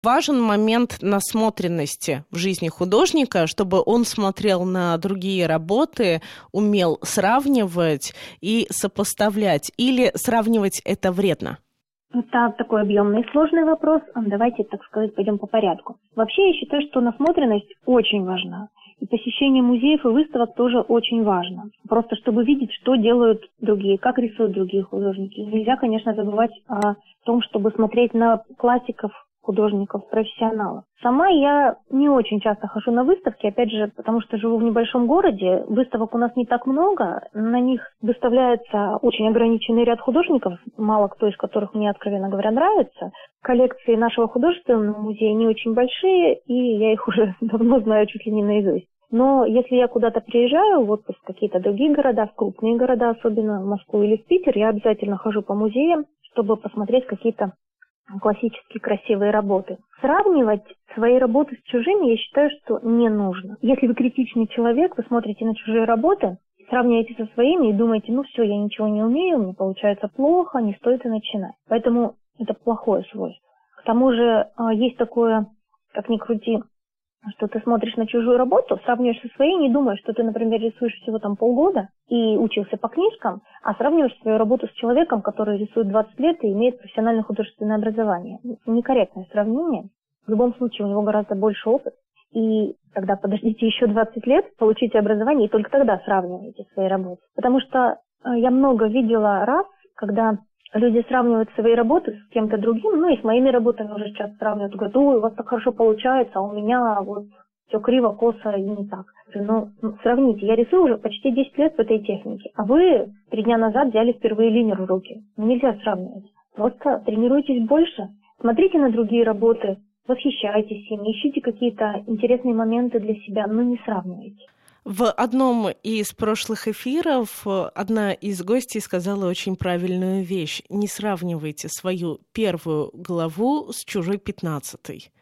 Важен момент насмотренности в жизни художника, чтобы он смотрел на другие работы, умел сравнивать и сопоставлять. Или сравнивать это вредно? Это такой объемный и сложный вопрос. Давайте, так сказать, пойдем по порядку. Вообще, я считаю, что насмотренность очень важна. И посещение музеев и выставок тоже очень важно. Просто чтобы видеть, что делают другие, как рисуют другие художники. Нельзя, конечно, забывать о том, чтобы смотреть на классиков, художников, профессионалов. Сама я не очень часто хожу на выставки, опять же, потому что живу в небольшом городе, выставок у нас не так много, на них выставляется очень ограниченный ряд художников, мало кто из которых мне, откровенно говоря, нравится. Коллекции нашего художественного музея не очень большие, и я их уже давно знаю чуть ли не наизусть. Но если я куда-то приезжаю, в отпуск в какие-то другие города, в крупные города, особенно в Москву или в Питер, я обязательно хожу по музеям, чтобы посмотреть какие-то классические красивые работы. Сравнивать свои работы с чужими, я считаю, что не нужно. Если вы критичный человек, вы смотрите на чужие работы, сравниваете со своими и думаете, ну все, я ничего не умею, мне получается плохо, не стоит и начинать. Поэтому это плохое свойство. К тому же есть такое, как ни крути, что ты смотришь на чужую работу, сравниваешь со своей, не думаешь, что ты, например, рисуешь всего там полгода и учился по книжкам, а сравниваешь свою работу с человеком, который рисует 20 лет и имеет профессиональное художественное образование. Это некорректное сравнение. В любом случае у него гораздо больше опыт. И тогда подождите еще 20 лет, получите образование, и только тогда сравнивайте свои работы. Потому что я много видела раз, когда люди сравнивают свои работы с кем-то другим, ну и с моими работами уже сейчас сравнивают, говорят, ой, у вас так хорошо получается, а у меня вот все криво, косо и не так. Ну, сравните, я рисую уже почти 10 лет в этой технике, а вы 3 дня назад взяли впервые линер в руки. Нельзя сравнивать. Просто тренируйтесь больше, смотрите на другие работы, восхищайтесь ими, ищите какие-то интересные моменты для себя, но не сравнивайте. В одном из прошлых эфиров одна из гостей сказала очень правильную вещь. Не сравнивайте свою первую главу с чужой 15-й.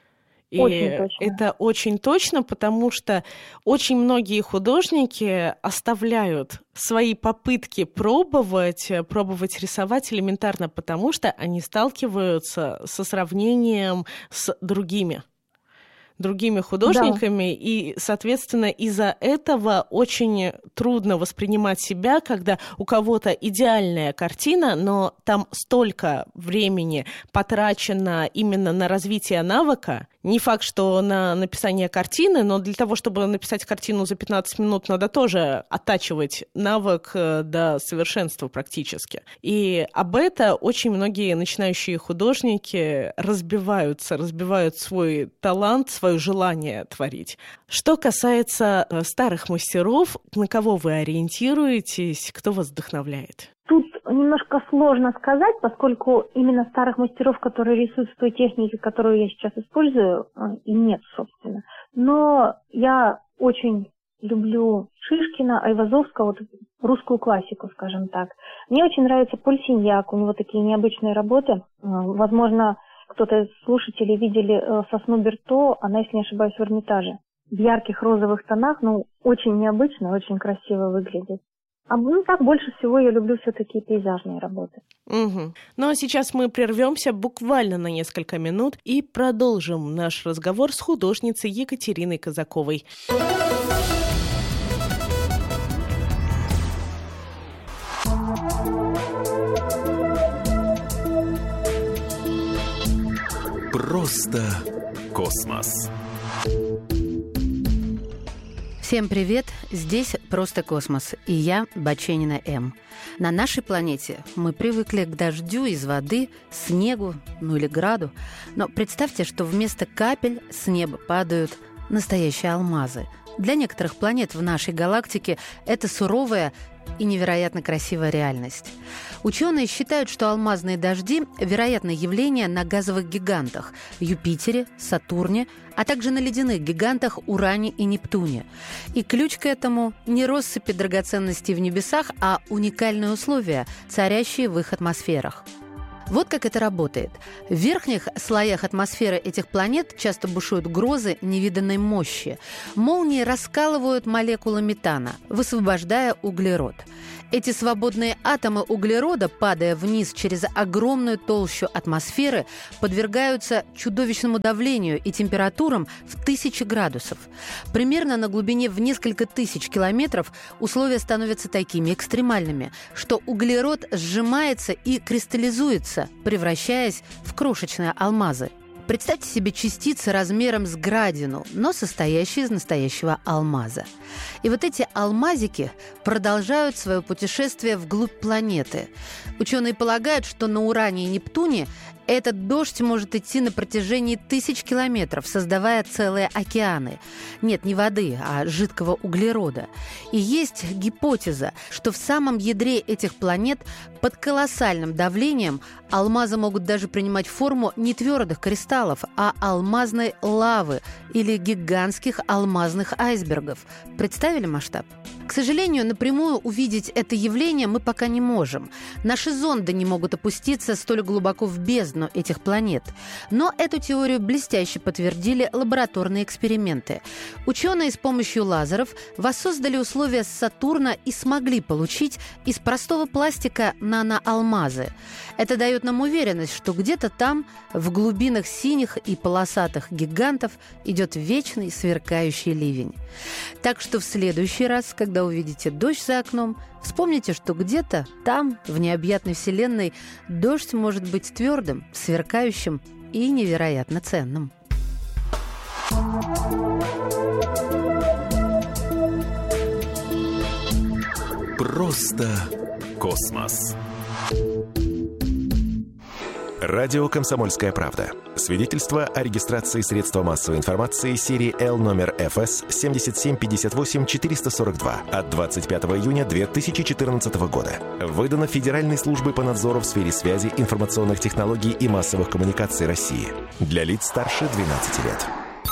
И очень точно. Это очень точно, потому что очень многие художники оставляют свои попытки пробовать рисовать элементарно, потому что они сталкиваются со сравнением с другими художниками, да. И, соответственно, из-за этого очень трудно воспринимать себя, когда у кого-то идеальная картина, но там столько времени потрачено именно на развитие навыка. Не факт, что на написание картины, но для того, чтобы написать картину за 15 минут, надо тоже оттачивать навык до совершенства практически. И об этом очень многие начинающие художники разбивают свой талант, свое желание творить. Что касается старых мастеров, на кого вы ориентируетесь, кто вас вдохновляет? Тут немножко сложно сказать, поскольку именно старых мастеров, которые рисуют в той технике, которую я сейчас использую, и нет, собственно. Но я очень люблю Шишкина, Айвазовского, вот русскую классику, скажем так. Мне очень нравится Поль Синьяк, у него такие необычные работы. Возможно, кто-то из слушателей видели «Сосну Берто», она, если не ошибаюсь, в Эрмитаже. В ярких розовых тонах, очень необычно, очень красиво выглядит. Так больше всего я люблю все-таки пейзажные работы. Угу. Ну а сейчас мы прервемся буквально на несколько минут и продолжим наш разговор с художницей Екатериной Казаковой. Просто космос. Всем привет! Здесь «Просто космос» и я, Баченина М. На нашей планете мы привыкли к дождю из воды, снегу, или граду. Но представьте, что вместо капель с неба падают настоящие алмазы. Для некоторых планет в нашей галактике это суровая и невероятно красивая реальность. Ученые считают, что алмазные дожди – вероятное явление на газовых гигантах – Юпитере, Сатурне, а также на ледяных гигантах Уране и Нептуне. И ключ к этому – не россыпи драгоценностей в небесах, а уникальные условия, царящие в их атмосферах. Вот как это работает. В верхних слоях атмосферы этих планет часто бушуют грозы невиданной мощи. Молнии раскалывают молекулы метана, высвобождая углерод. Эти свободные атомы углерода, падая вниз через огромную толщу атмосферы, подвергаются чудовищному давлению и температурам в 1000 градусов. Примерно на глубине в несколько тысяч километров условия становятся такими экстремальными, что углерод сжимается и кристаллизуется, превращаясь в крошечные алмазы. Представьте себе частицы размером с градину, но состоящие из настоящего алмаза. И вот эти алмазики продолжают свое путешествие вглубь планеты. Ученые полагают, что на Уране и Нептуне этот дождь может идти на протяжении 1000 километров, создавая целые океаны. Нет, не воды, а жидкого углерода. И есть гипотеза, что в самом ядре этих планет под колоссальным давлением алмазы могут даже принимать форму не твердых кристаллов, а алмазной лавы или гигантских алмазных айсбергов. Представили масштаб? К сожалению, напрямую увидеть это явление мы пока не можем. Наши зонды не могут опуститься столь глубоко в бездну этих планет. Но эту теорию блестяще подтвердили лабораторные эксперименты. Ученые с помощью лазеров воссоздали условия Сатурна и смогли получить из простого пластика наноалмазы. Это дает нам уверенность, что где-то там, в глубинах синих и полосатых гигантов, идет вечный сверкающий ливень. Так что в следующий раз, когда увидите дождь за окном, вспомните, что где-то там, в необъятной вселенной, дождь может быть твердым, сверкающим и невероятно ценным. Просто космос. Радио «Комсомольская правда». Свидетельство о регистрации средства массовой информации серии L номер ФС 7758-442 от 25 июня 2014 года. Выдано Федеральной службой по надзору в сфере связи, информационных технологий и массовых коммуникаций России. Для лиц старше 12 лет.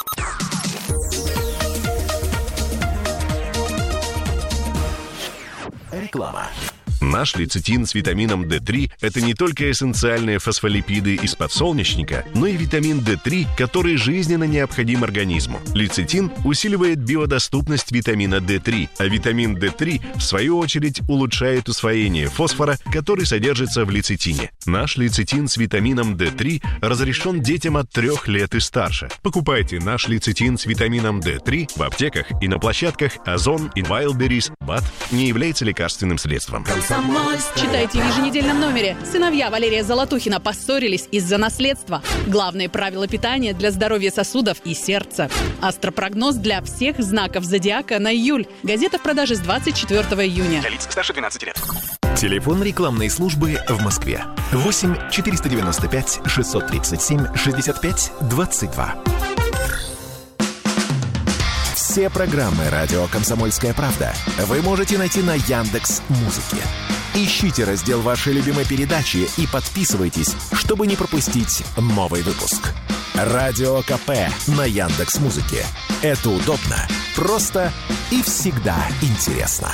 Реклама. Наш лецитин с витамином D3 – это не только эссенциальные фосфолипиды из подсолнечника, но и витамин D3, который жизненно необходим организму. Лецитин усиливает биодоступность витамина D3, а витамин D3, в свою очередь, улучшает усвоение фосфора, который содержится в лецитине. Наш лецитин с витамином D3 разрешен детям от 3 лет и старше. Покупайте наш лецитин с витамином D3 в аптеках и на площадках Озон и Wildberries. БАД не является лекарственным средством. Читайте в еженедельном номере. Сыновья Валерия Золотухина поссорились из-за наследства. Главные правила питания для здоровья сосудов и сердца. Астропрогноз для всех знаков зодиака на июль. Газета в продаже с 24 июня. Для лиц старше 12 лет. Телефон рекламной службы в Москве. 8 495 637 65 22. Все программы «Радио Комсомольская правда» вы можете найти на Яндекс.Музыке. Ищите раздел вашей любимой передачи и подписывайтесь, чтобы не пропустить новый выпуск. Радио КП на Яндекс.Музыке. Это удобно, просто и всегда интересно.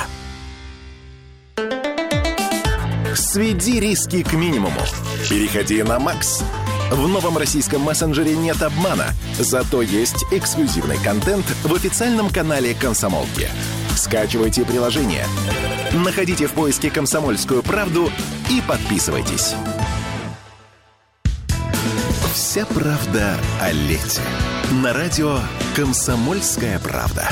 Сведи риски к минимуму. Переходи на Макс. В новом российском мессенджере нет обмана, зато есть эксклюзивный контент в официальном канале «Комсомолки». Скачивайте приложение, находите в поиске «Комсомольскую правду» и подписывайтесь. Вся правда о лете. На радио «Комсомольская правда».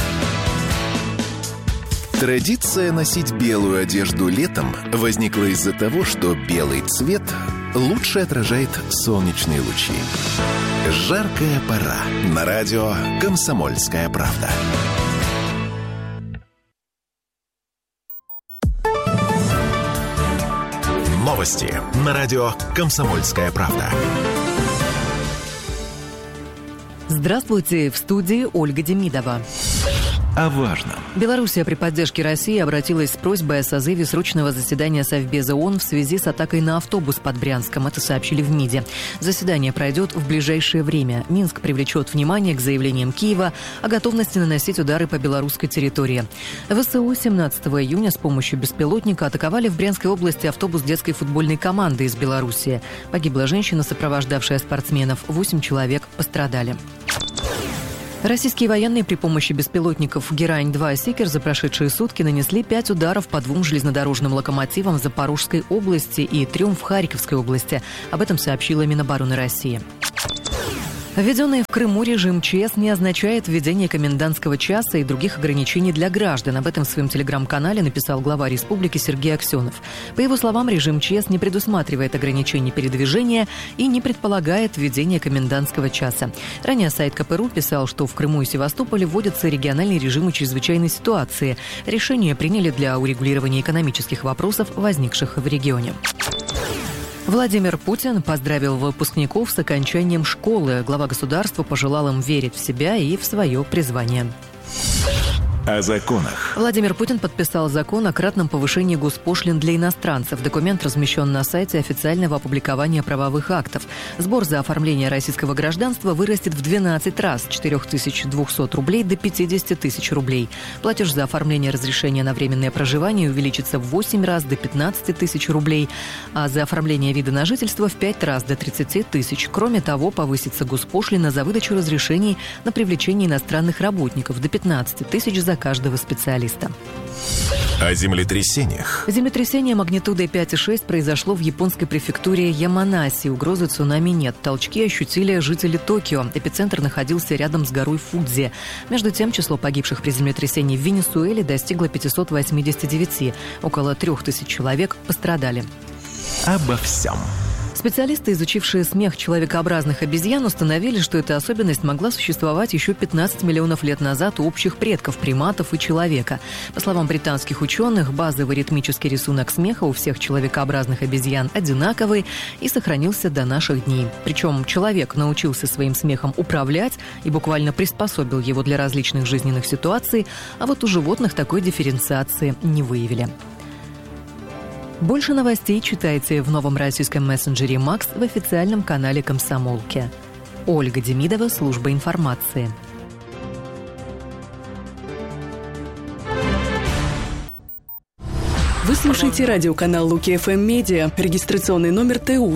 Традиция носить белую одежду летом возникла из-за того, что белый цвет лучше отражает солнечные лучи. Жаркая пора. На радио «Комсомольская правда». Новости на радио «Комсомольская правда». Здравствуйте, в студии Ольга Демидова. о важном. Белоруссия при поддержке России обратилась с просьбой о созыве срочного заседания Совбеза ООН в связи с атакой на автобус под Брянском. Это сообщили в МИДе. Заседание пройдет в ближайшее время. Минск привлечет внимание к заявлениям Киева о готовности наносить удары по белорусской территории. ВСУ 17 июня с помощью беспилотника атаковали в Брянской области автобус детской футбольной команды из Белоруссии. Погибла женщина, сопровождавшая спортсменов. 8 человек пострадали. Российские военные при помощи беспилотников «Герань-2» «Сикер» за прошедшие сутки нанесли 5 ударов по 2 железнодорожным локомотивам в Запорожской области и 3 в Харьковской области. Об этом сообщила Минобороны России. Введенный в Крыму режим ЧС не означает введение комендантского часа и других ограничений для граждан. Об этом в своем телеграм-канале написал глава республики Сергей Аксенов. По его словам, режим ЧС не предусматривает ограничений передвижения и не предполагает введение комендантского часа. Ранее сайт КПРУ писал, что в Крыму и Севастополе вводятся региональные режимы чрезвычайной ситуации. Решение приняли для урегулирования экономических вопросов, возникших в регионе. Владимир Путин поздравил выпускников с окончанием школы. Глава государства пожелал им верить в себя и в свое призвание. О законах. Владимир Путин подписал закон о кратном повышении госпошлин для иностранцев. Документ размещен на сайте официального опубликования правовых актов. Сбор за оформление российского гражданства вырастет в 12 раз – с 4200 рублей до 50 тысяч рублей. Платеж за оформление разрешения на временное проживание увеличится в 8 раз до 15 тысяч рублей, а за оформление вида на жительство в 5 раз до 30 тысяч. Кроме того, повысится госпошлина за выдачу разрешений на привлечение иностранных работников до 15 тысяч за каждого специалиста. О землетрясениях. Землетрясение магнитудой 5,6 произошло в японской префектуре Яманаси. Угрозы цунами нет. Толчки ощутили жители Токио. Эпицентр находился рядом с горой Фудзи. Между тем, число погибших при землетрясении в Венесуэле достигло 589. Около 3000 человек пострадали. Обо всем. Специалисты, изучившие смех человекообразных обезьян, установили, что эта особенность могла существовать еще 15 миллионов лет назад у общих предков приматов и человека. По словам британских ученых, базовый ритмический рисунок смеха у всех человекообразных обезьян одинаковый и сохранился до наших дней. Причем человек научился своим смехом управлять и буквально приспособил его для различных жизненных ситуаций, а вот у животных такой дифференциации не выявили. Больше новостей читайте в новом российском мессенджере «Макс» в официальном канале «Комсомолки». Ольга Демидова, служба информации. Вы слушаете радиоканал Луки-ФМ Медиа. Регистрационный номер ТУ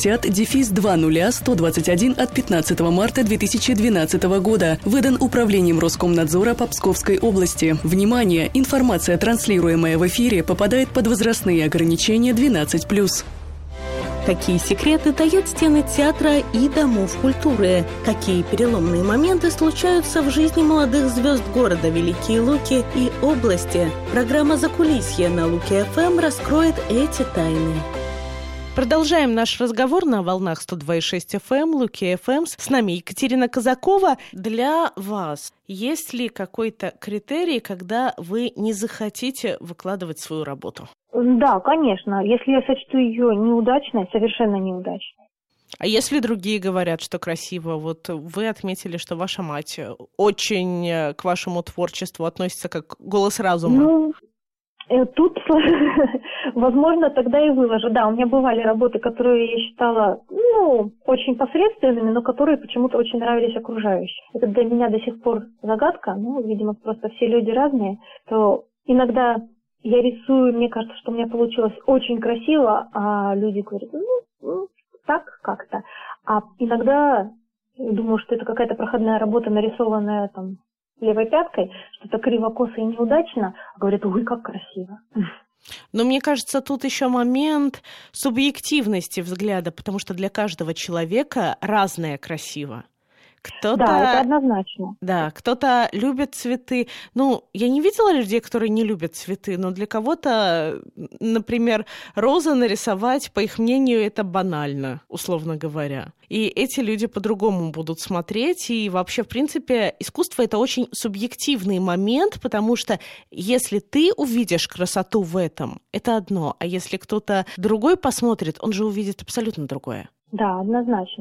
60-20-121 от 15 марта 2012 года. Выдан Управлением Роскомнадзора по Псковской области. Внимание! Информация, транслируемая в эфире, попадает под возрастные ограничения 12+. Какие секреты тают стены театра и домов культуры? Какие переломные моменты случаются в жизни молодых звезд города Великие Луки и области? Программа «Закулисье» на Луки-ФМ раскроет эти тайны. Продолжаем наш разговор на волнах 102,6 FM, Луки-ФМ. С нами Екатерина Казакова. Для вас есть ли какой-то критерий, когда вы не захотите выкладывать свою работу? Да, конечно. Если я сочту ее неудачной, совершенно неудачной. А если другие говорят, что красиво? Вот вы отметили, что ваша мать очень к вашему творчеству относится как голос разума. Тут, возможно, тогда и выложу. Да, у меня бывали работы, которые я считала, очень посредственными, но которые почему-то очень нравились окружающим. Это для меня до сих пор загадка. Видимо, просто все люди разные. То иногда я рисую, мне кажется, что у меня получилось очень красиво, а люди говорят, так как-то. А иногда я думаю, что это какая-то проходная работа, нарисованная там левой пяткой, что-то криво-косо и неудачно, а говорят, ой, как красиво. Но мне кажется, тут еще момент субъективности взгляда, потому что для каждого человека разное красиво. Кто-то, да, это однозначно. Да, кто-то любит цветы. Я не видела людей, которые не любят цветы, но для кого-то, например, розы нарисовать, по их мнению, это банально, условно говоря. И эти люди по-другому будут смотреть. И вообще, в принципе, искусство — это очень субъективный момент, потому что если ты увидишь красоту в этом, это одно. А если кто-то другой посмотрит, он же увидит абсолютно другое. Да, однозначно.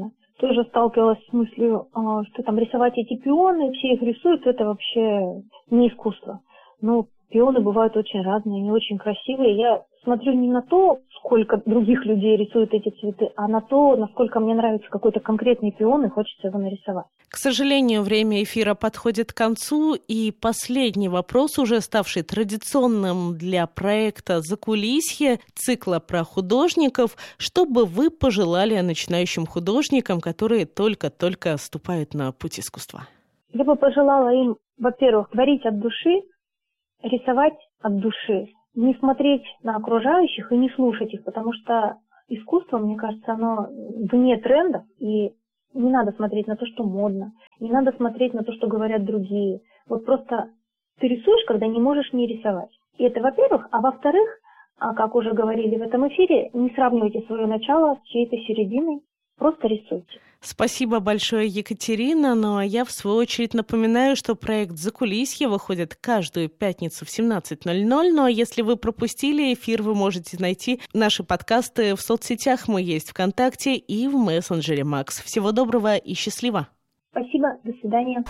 тоже сталкивалась с мыслью, что там рисовать эти пионы, все их рисуют, это вообще не искусство. Но пионы бывают очень разные, они очень красивые. Я смотрю не на то, сколько других людей рисуют эти цветы, а на то, насколько мне нравится какой-то конкретный пион, и хочется его нарисовать. К сожалению, время эфира подходит к концу, и последний вопрос, уже ставший традиционным для проекта «Закулисье», цикла про художников. Что бы вы пожелали начинающим художникам, которые только-только ступают на путь искусства? Я бы пожелала им, во-первых, творить от души, рисовать от души, не смотреть на окружающих и не слушать их, потому что искусство, мне кажется, оно вне трендов, и не надо смотреть на то, что модно, не надо смотреть на то, что говорят другие. Вот просто ты рисуешь, когда не можешь не рисовать. И это, во-первых. А во-вторых, как уже говорили в этом эфире, не сравнивайте свое начало с чьей-то серединой, просто рисуйте. Спасибо большое, Екатерина. Ну а я, в свою очередь, напоминаю, что проект «Закулисье» выходит каждую пятницу в 17:00. Ну а если вы пропустили эфир, вы можете найти наши подкасты в соцсетях. Мы есть ВКонтакте и в мессенджере Макс. Всего доброго и счастливо. Спасибо, до свидания.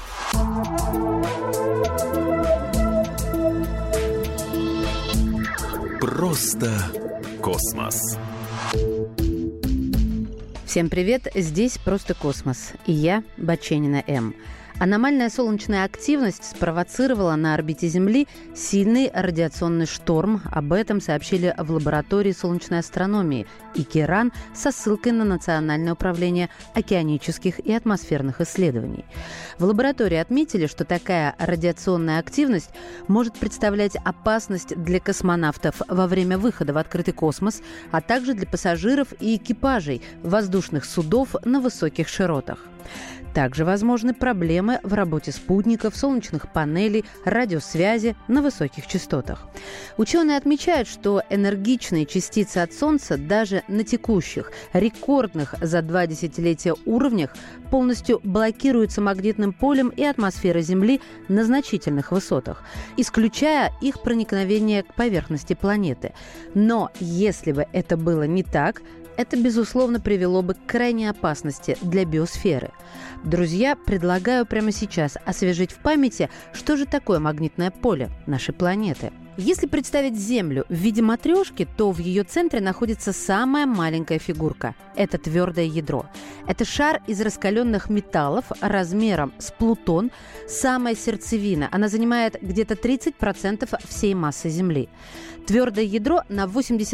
Просто космос. Всем привет, здесь «Просто космос» и я, Баченина М. Аномальная солнечная активность спровоцировала на орбите Земли сильный радиационный шторм. Об этом сообщили в лаборатории солнечной астрономии ИКИРАН со ссылкой на Национальное управление океанических и атмосферных исследований. В лаборатории отметили, что такая радиационная активность может представлять опасность для космонавтов во время выхода в открытый космос, а также для пассажиров и экипажей воздушных судов на высоких широтах. Также возможны проблемы в работе спутников, солнечных панелей, радиосвязи на высоких частотах. Ученые отмечают, что энергичные частицы от Солнца даже на текущих, рекордных за 2 десятилетия уровнях полностью блокируются магнитным полем и атмосферой Земли на значительных высотах, исключая их проникновение к поверхности планеты. Но если бы это было не так, это, безусловно, привело бы к крайней опасности для биосферы. Друзья, предлагаю прямо сейчас освежить в памяти, что же такое магнитное поле нашей планеты. Если представить Землю в виде матрешки, то в ее центре находится самая маленькая фигурка – это твердое ядро. Это шар из раскаленных металлов размером с Плутон, самая сердцевина. Она занимает где-то 30% всей массы Земли. Твердое ядро на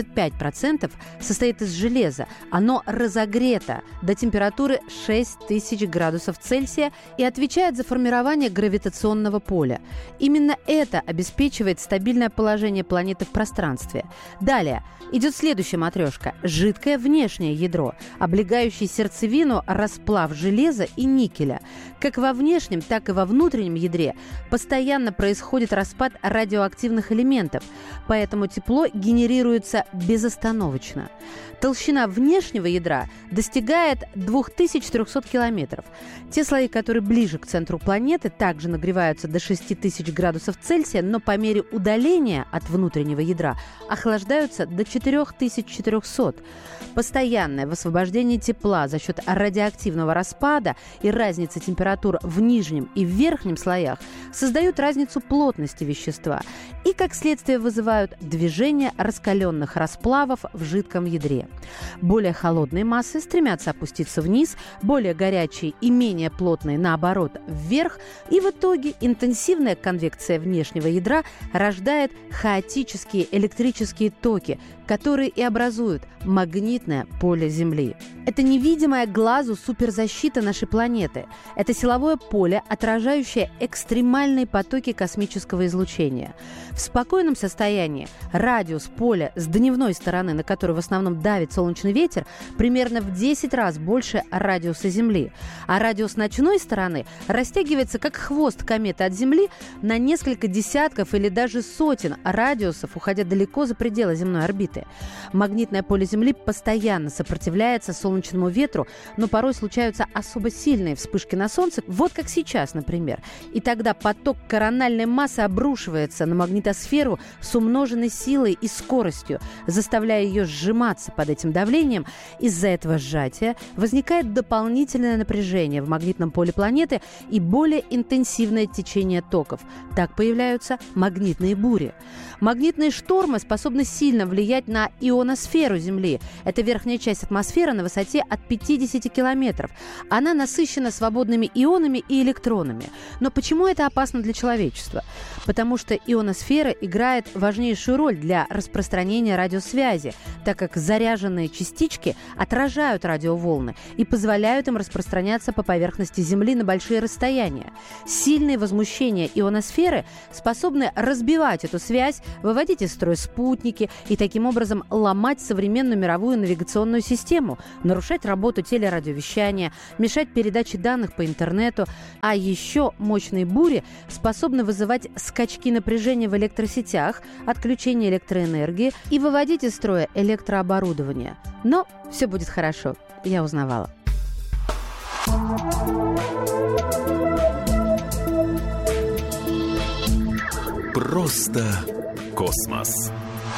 85% состоит из железа. Оно разогрето до температуры 6000 градусов Цельсия и отвечает за формирование гравитационного поля. Именно это обеспечивает стабильное положение планеты в пространстве. Далее идет следующая матрешка – жидкое внешнее ядро, облегающее сердцевину расплав железа и никеля. Как во внешнем, так и во внутреннем ядре постоянно происходит распад радиоактивных элементов, поэтому тепло генерируется безостановочно. Толщина внешнего ядра достигает 2300 километров. Те слои, которые ближе к центру планеты, также нагреваются до 6000 градусов Цельсия, но по мере удаления от внутреннего ядра охлаждаются до 4400. Постоянное высвобождение тепла за счет радиоактивного распада и разницы температур в нижнем и в верхнем слоях создают разницу плотности вещества и, как следствие, вызывают движение раскаленных расплавов в жидком ядре. Более холодные массы стремятся опуститься вниз, более горячие и менее плотные, наоборот, вверх, и в итоге интенсивная конвекция внешнего ядра рождает хаотические электрические токи, которые и образуют магнитное поле Земли. Это невидимая глазу суперзащита нашей планеты. Это силовое поле, отражающее экстремальные потоки космического излучения. В спокойном состоянии радиус поля с дневной стороны, на которую в основном давит солнечный ветер, примерно в 10 раз больше радиуса Земли. А радиус ночной стороны растягивается как хвост кометы от Земли на несколько десятков или даже сотен сотен радиусов, уходя далеко за пределы земной орбиты. Магнитное поле Земли постоянно сопротивляется солнечному ветру, но порой случаются особо сильные вспышки на Солнце, вот как сейчас, например. И тогда поток корональной массы обрушивается на магнитосферу с умноженной силой и скоростью, заставляя ее сжиматься под этим давлением. Из-за этого сжатия возникает дополнительное напряжение в магнитном поле планеты и более интенсивное течение токов. Так появляются магнитные бури. Магнитные штормы способны сильно влиять на ионосферу Земли. Это верхняя часть атмосферы на высоте от 50 километров. Она насыщена свободными ионами и электронами. Но почему это опасно для человечества? Потому что ионосфера играет важнейшую роль для распространения радиосвязи, так как заряженные частички отражают радиоволны и позволяют им распространяться по поверхности Земли на большие расстояния. Сильные возмущения ионосферы способны разбивать эту связь, выводить из строя спутники и таким образом ломать современную мировую навигационную систему, нарушать работу телерадиовещания, мешать передаче данных по интернету. А еще мощные бури способны вызывать скачки напряжения в электросетях, отключение электроэнергии и выводить из строя электрооборудование. Но все будет хорошо, я узнавала. Просто космос.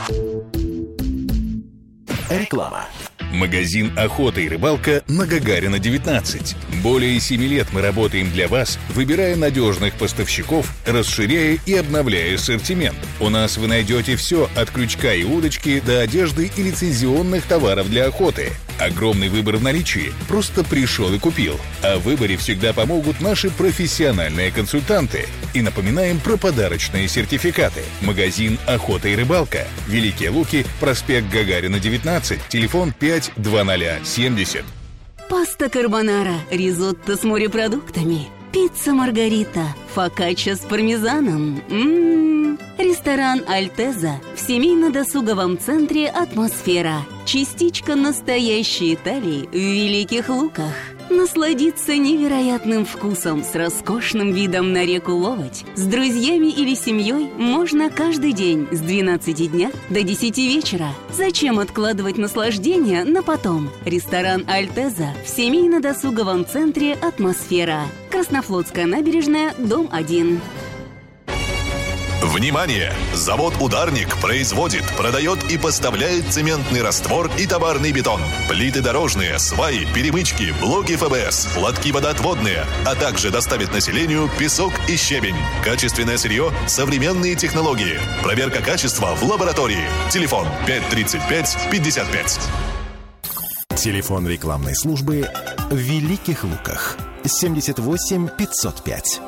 Реклама. Магазин «Охота и рыбалка» на Гагарина, 19. Более 7 лет мы работаем для вас, выбирая надежных поставщиков, расширяя и обновляя ассортимент. У нас вы найдете все от крючка и удочки до одежды и лицензионных товаров для охоты. Огромный выбор в наличии. Просто пришел и купил. А в выборе всегда помогут наши профессиональные консультанты. И напоминаем про подарочные сертификаты. Магазин «Охота и рыбалка». Великие Луки, проспект Гагарина, 19. Телефон 52070. Паста карбонара, ризотто с морепродуктами, пицца маргарита, фокачча с пармезаном. Ресторан «Альтеза» в семейно-досуговом центре «Атмосфера». Частичка настоящей Италии в Великих Луках. Насладиться невероятным вкусом с роскошным видом на реку Ловоть с друзьями или семьей можно каждый день с 12 дня до 10 вечера. Зачем откладывать наслаждение на потом? Ресторан «Альтеза» в семейно-досуговом центре «Атмосфера». Краснофлотская набережная, дом 1. Внимание! Завод «Ударник» производит, продает и поставляет цементный раствор и товарный бетон, плиты дорожные, сваи, перемычки, блоки ФБС, лотки водоотводные, а также доставит населению песок и щебень. Качественное сырье, современные технологии. Проверка качества в лаборатории. Телефон 535-55. Телефон рекламной службы в Великих Луках 78 505.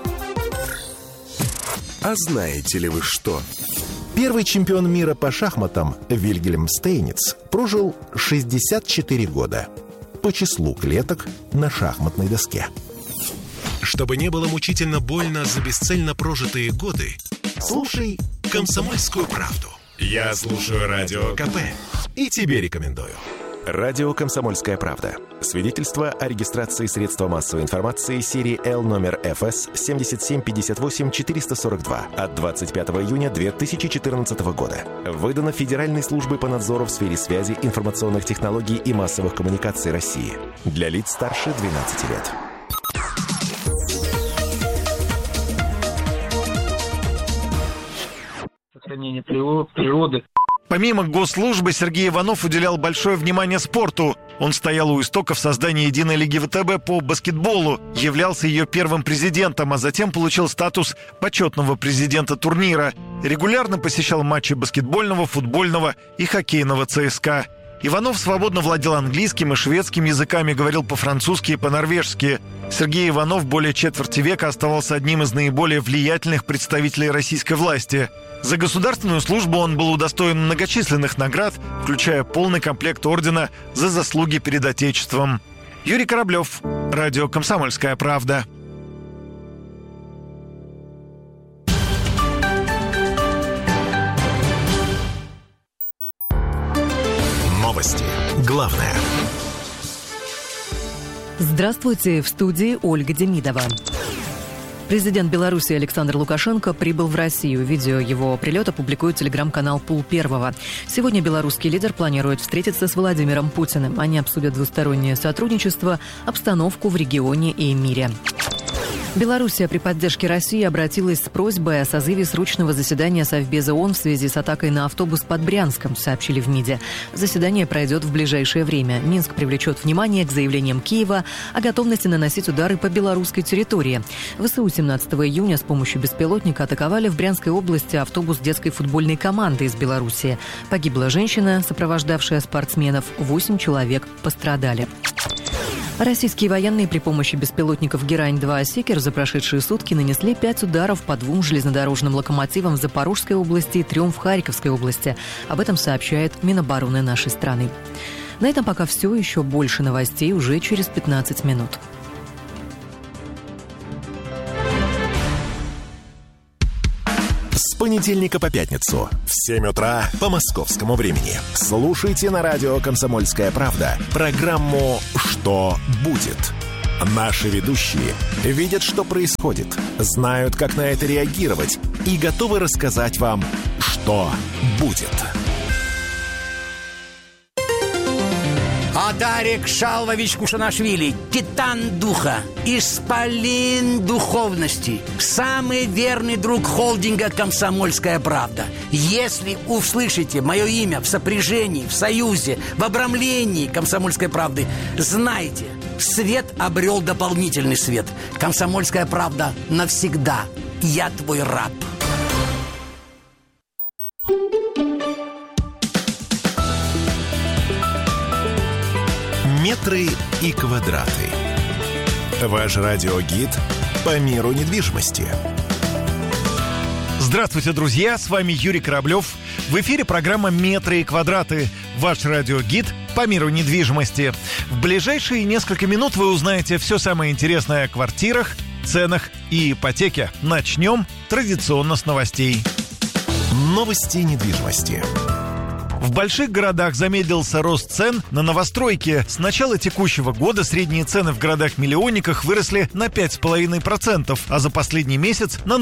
А знаете ли вы что? Первый чемпион мира по шахматам Вильгельм Стейниц прожил 64 года по числу клеток на шахматной доске. Чтобы не было мучительно больно за бесцельно прожитые годы, слушай «Комсомольскую правду». Я слушаю Радио КП и тебе рекомендую. Радио «Комсомольская правда». Свидетельство о регистрации средства массовой информации серии L номер ФС 7758-442 от 25 июня 2014 года. Выдано Федеральной службой по надзору в сфере связи, информационных технологий и массовых коммуникаций России. Для лиц старше 12 лет. Сохранение природы. Помимо госслужбы, Сергей Иванов уделял большое внимание спорту. Он стоял у истоков создания единой лиги ВТБ по баскетболу, являлся ее первым президентом, а затем получил статус почетного президента турнира. Регулярно посещал матчи баскетбольного, футбольного и хоккейного ЦСКА. Иванов свободно владел английским и шведским языками, говорил по-французски и по-норвежски. Сергей Иванов более четверти века оставался одним из наиболее влиятельных представителей российской власти. За государственную службу он был удостоен многочисленных наград, включая полный комплект ордена за заслуги перед Отечеством. Юрий Кораблев, радио «Комсомольская правда». Новости. Главное. Здравствуйте, в студии Ольга Демидова. Президент Беларуси Александр Лукашенко прибыл в Россию. Видео его прилета публикует телеграм-канал «Пул Первого». Сегодня белорусский лидер планирует встретиться с Владимиром Путиным. Они обсудят двустороннее сотрудничество, обстановку в регионе и мире. Белоруссия при поддержке России обратилась с просьбой о созыве срочного заседания Совбеза ООН в связи с атакой на автобус под Брянском, сообщили в МИДе. Заседание пройдет в ближайшее время. Минск привлечет внимание к заявлениям Киева о готовности наносить удары по белорусской территории. ВСУ 17 июня с помощью беспилотника атаковали в Брянской области автобус детской футбольной команды из Белоруссии. Погибла женщина, сопровождавшая спортсменов. 8 человек пострадали. Российские военные при помощи беспилотников «Герань-2» «Секер» за прошедшие сутки нанесли 5 ударов по 2 железнодорожным локомотивам в Запорожской области и 3 в Харьковской области. Об этом сообщает Минобороны нашей страны. На этом пока все. Еще больше новостей уже через 15 минут. С понедельника по пятницу в 7 утра по московскому времени. Слушайте на радио «Комсомольская правда» программу «Что будет?». Наши ведущие видят, что происходит, знают, как на это реагировать и готовы рассказать вам, что будет. Адарик Шалвович Кушанашвили, титан духа, исполин духовности, самый верный друг холдинга «Комсомольская правда». Если услышите мое имя в сопряжении, в союзе, в обрамлении «Комсомольской правды», знайте, свет обрел дополнительный свет. «Комсомольская правда» навсегда. Я твой раб. Метры и квадраты. Ваш радиогид по миру недвижимости. Здравствуйте, друзья! С вами Юрий Кораблев. В эфире программа «Метры и квадраты». Ваш радиогид по миру недвижимости. В ближайшие несколько минут вы узнаете все самое интересное о квартирах, ценах и ипотеке. Начнем традиционно с новостей. Новости недвижимости. В больших городах замедлился рост цен на новостройки. С начала текущего года средние цены в городах-миллионниках выросли на 5,5%, а за последний месяц на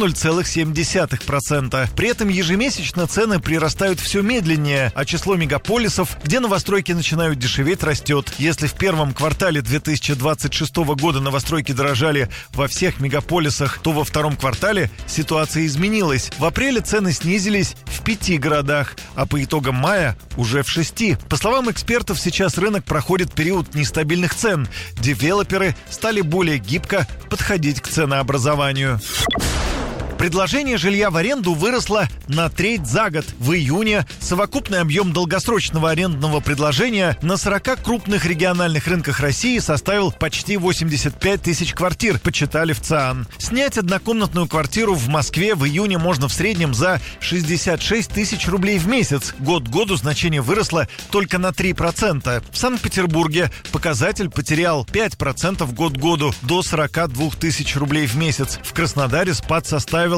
0,7%. При этом ежемесячно цены прирастают все медленнее, а число мегаполисов, где новостройки начинают дешеветь, растет. Если в первом квартале 2026 года новостройки дорожали во всех мегаполисах, то во втором квартале ситуация изменилась. В апреле цены снизились в 5 городах, а по итогам мая уже в 6. По словам экспертов, сейчас рынок проходит период нестабильных цен. Девелоперы стали более гибко подходить к ценообразованию. Предложение жилья в аренду выросло на треть за год. В июне совокупный объем долгосрочного арендного предложения на 40 крупных региональных рынках России составил почти 85 тысяч квартир, подсчитали в ЦИАН. Снять однокомнатную квартиру в Москве в июне можно в среднем за 66 тысяч рублей в месяц. Год к году значение выросло только на 3%. В Санкт-Петербурге показатель потерял 5% год к году до 42 тысяч рублей в месяц. В Краснодаре спад составил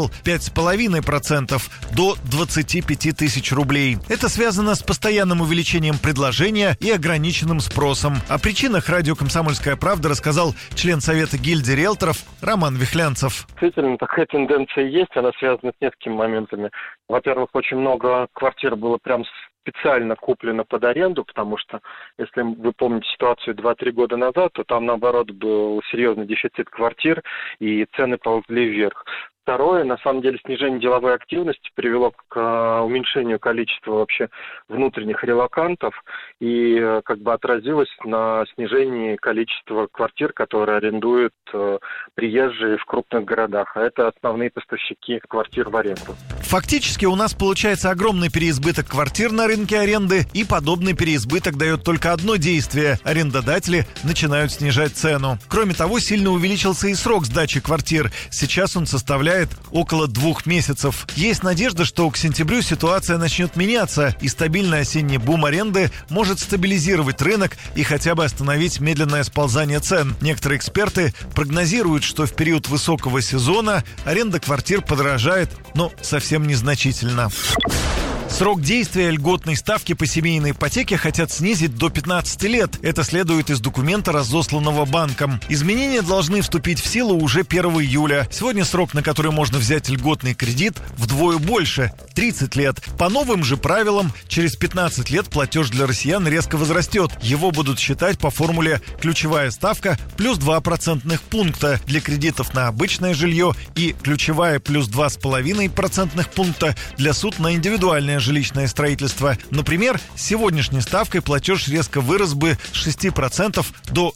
5,5% до 25 тысяч рублей. Это связано с постоянным увеличением предложения и ограниченным спросом. О причинах радио «Комсомольская правда» рассказал член Совета гильдии риэлторов Роман Вихлянцев. Действительно, такая тенденция есть, она связана с несколькими моментами. Во-первых, очень много квартир было прям специально куплено под аренду, потому что, если вы помните ситуацию 2-3 года назад, то там, наоборот, был серьезный дефицит квартир, и цены ползли вверх. Второе, на самом деле, снижение деловой активности привело к уменьшению количества вообще внутренних релокантов и как бы отразилось на снижении количества квартир, которые арендуют приезжие в крупных городах. А это основные поставщики квартир в аренду. Фактически у нас получается огромный переизбыток квартир на рынке аренды, и подобный переизбыток дает только одно действие – арендодатели начинают снижать цену. Кроме того, сильно увеличился и срок сдачи квартир. Сейчас он составляет около 2 месяцев. Есть надежда, что к сентябрю ситуация начнет меняться, и стабильный осенний бум аренды может стабилизировать рынок и хотя бы остановить медленное сползание цен. Некоторые эксперты прогнозируют, что в период высокого сезона аренда квартир подорожает, но совсем незначительно. Срок действия льготной ставки по семейной ипотеке хотят снизить до 15 лет. Это следует из документа, разосланного банком. Изменения должны вступить в силу уже 1 июля. Сегодня срок, на который можно взять льготный кредит, вдвое больше – 30 лет. По новым же правилам, через 15 лет платеж для россиян резко возрастет. Его будут считать по формуле ключевая ставка плюс 2 процентных пункта для кредитов на обычное жилье и ключевая плюс 2,5 процентных пункта для суд на индивидуальное жилищное строительство. Например, с сегодняшней ставкой платеж резко вырос бы с 6% до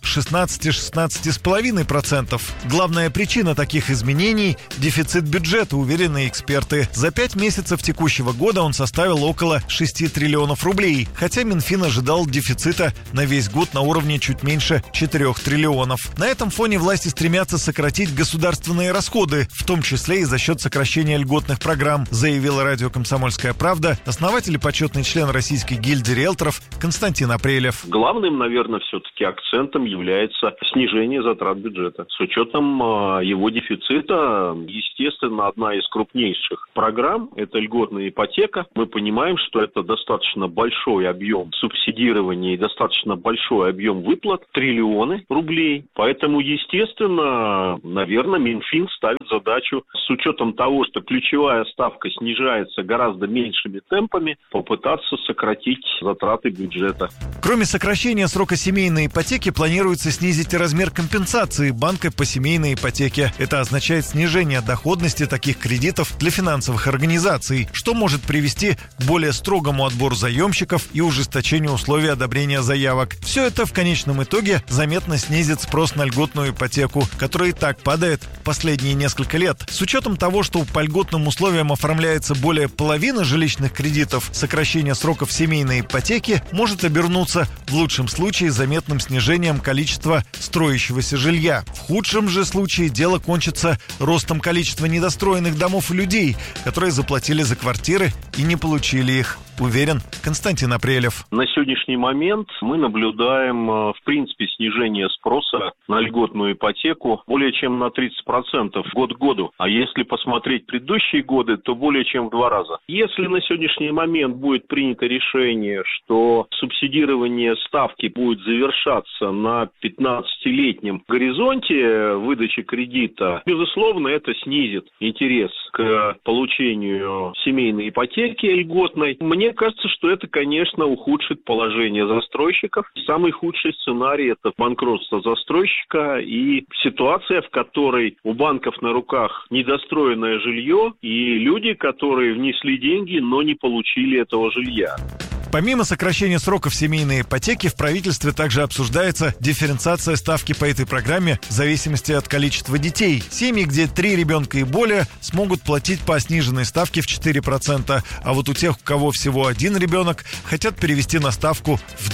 16-16,5%. Главная причина таких изменений – дефицит бюджета, уверены эксперты. За 5 месяцев текущего года он составил около 6 триллионов рублей, хотя Минфин ожидал дефицита на весь год на уровне чуть меньше 4 триллионов. На этом фоне власти стремятся сократить государственные расходы, в том числе и за счет сокращения льготных программ, заявила радио «Комсомольская правда» основатель и почетный член Российской гильдии риэлторов Константин Апрелев. Главным, наверное, все-таки акцентом является снижение затрат бюджета. С учетом его дефицита, естественно, одна из крупнейших программ – это льготная ипотека. Мы понимаем, что это достаточно большой объем субсидирования и достаточно большой объем выплат – триллионы рублей. Поэтому, естественно, наверное, Минфин ставит задачу с учетом того, что ключевая ставка снижается гораздо меньшими темпами, попытаться сократить затраты бюджета. Кроме сокращения срока семейной ипотеки, планируется снизить и размер компенсации банка по семейной ипотеке. Это означает снижение доходности таких кредитов для финансовых организаций, что может привести к более строгому отбору заемщиков и ужесточению условий одобрения заявок. Все это в конечном итоге заметно снизит спрос на льготную ипотеку, который и так падает последние несколько лет. С учетом того, что по льготным условиям оформляется более половины жилищных кредитов, сокращение сроков семейной ипотеки может обернуться в лучшем случае заметным снижением количества строящегося жилья. В худшем же случае дело кончится ростом количества недостроенных домов и людей, которые заплатили за квартиры и не получили их, уверен Константин Апрелев. На сегодняшний момент мы наблюдаем, в принципе, снижение спроса на льготную ипотеку более чем на 30% год к году. А если посмотреть предыдущие годы, то более чем в 2 раза. Если на сегодняшний момент будет принято решение, что субсидирование ставки будет завершаться на 15-летнем горизонте выдачи кредита, безусловно, это снизит интерес к получению семейной ипотеки льготной. Мне кажется, что это, конечно, ухудшит положение застройщиков. Самый худший сценарий – это банкротство застройщика и ситуация, в которой у банков на руках недостроенное жилье и люди, которые внесли деньги, но не получили этого жилья. Помимо сокращения сроков семейной ипотеки, в правительстве также обсуждается дифференциация ставки по этой программе в зависимости от количества детей. Семьи, где 3 ребенка и более, смогут платить по сниженной ставке в 4%, а вот у тех, у кого всего 1 ребенок, хотят перевести на ставку в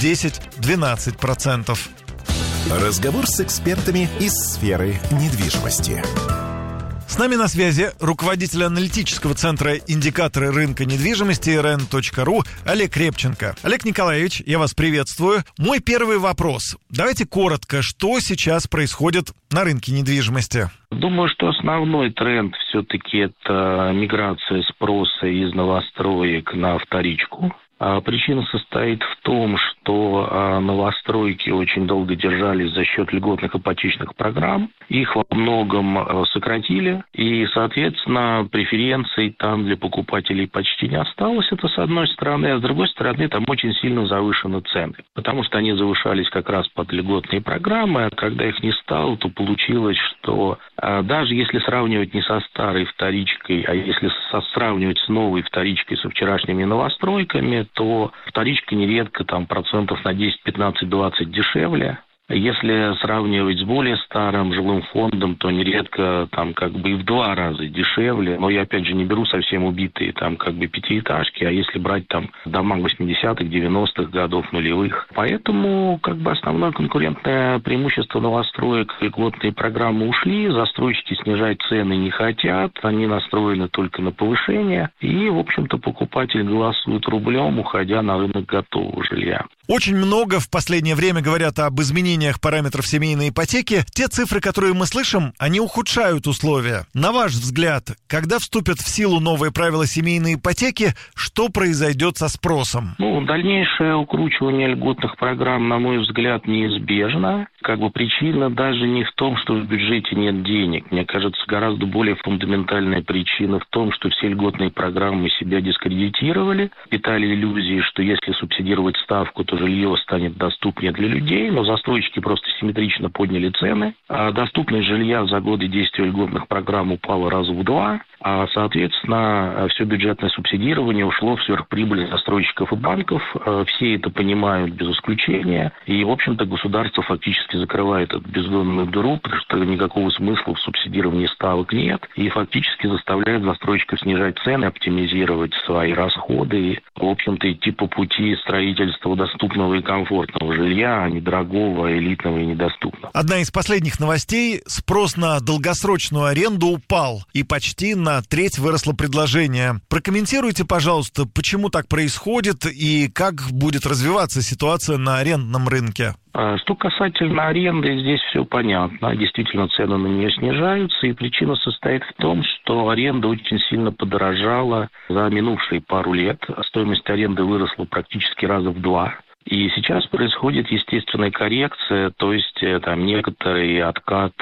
10-12%. Разговор с экспертами из сферы недвижимости. С нами на связи руководитель аналитического центра «Индикаторы рынка недвижимости» rn.ru Олег Репченко. Олег Николаевич, я вас приветствую. Мой первый вопрос. Давайте коротко, что сейчас происходит на рынке недвижимости? Думаю, что основной тренд все-таки это миграция спроса из новостроек на вторичку. Причина состоит в том, что новостройки очень долго держались за счет льготных ипотечных программ. Их во многом сократили, и, соответственно, преференций там для покупателей почти не осталось. Это с одной стороны, а с другой стороны, там очень сильно завышены цены, потому что они завышались как раз под льготные программы, а когда их не стало, то получилось, что даже если сравнивать не со старой вторичкой, а если сравнивать с новой вторичкой, со вчерашними новостройками, то вторичка нередко там процентов на 10, 15, 20 дешевле. Если сравнивать с более старым жилым фондом, то нередко там как бы и в 2 раза дешевле. Но я опять же не беру совсем убитые там как бы пятиэтажки, а если брать там дома 80-х, 90-х годов, нулевых. Поэтому как бы основное конкурентное преимущество новостроек, льготные программы ушли, застройщики снижать цены не хотят, они настроены только на повышение. И, в общем-то, покупатель голосует рублем, уходя на рынок готового жилья. Очень много в последнее время говорят об изменениях параметров семейной ипотеки. Те цифры, которые мы слышим, они ухудшают условия. На ваш взгляд, когда вступят в силу новые правила семейной ипотеки, что произойдет со спросом? Дальнейшее укручивание льготных программ, на мой взгляд, неизбежно. Причина даже не в том, что в бюджете нет денег. Мне кажется, гораздо более фундаментальная причина в том, что все льготные программы себя дискредитировали, питали иллюзии, что если субсидировать ставку, то жилье станет доступнее для людей, но застройщики просто симметрично подняли цены. А доступность жилья за годы действия льготных программ упала раза в 2, а, соответственно, все бюджетное субсидирование ушло в сверхприбыль застройщиков и банков. Все это понимают без исключения. И, в общем-то, государство фактически закрывает эту бездонную дыру, потому что никакого смысла в субсидировании ставок нет. И фактически заставляет застройщиков снижать цены, оптимизировать свои расходы и, в общем-то, идти по пути строительства доступного и комфортного жилья, а не дорогого, элитного и недоступного. Одна из последних новостей – спрос на долгосрочную аренду упал, и почти на треть выросло предложение. Прокомментируйте, пожалуйста, почему так происходит и как будет развиваться ситуация на арендном рынке. Что касательно аренды, здесь все понятно. Действительно, цены на нее снижаются, и причина состоит в том, что аренда очень сильно подорожала за минувшие пару лет. Стоимость аренды выросла практически раза в 2. И сейчас происходит естественная коррекция, то есть там некоторый откат